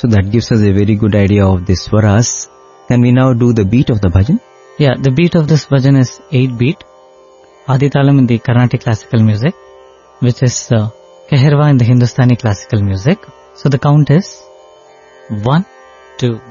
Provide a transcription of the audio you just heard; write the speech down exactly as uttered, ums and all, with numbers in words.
So that gives us a very good idea of the swaras. Can we now do the beat of the bhajan? Yeah, the beat of this bhajan is eight beat. Aditalam in the Carnatic classical music, which is uh, Keherwa in the Hindustani classical music. So the count is one, two,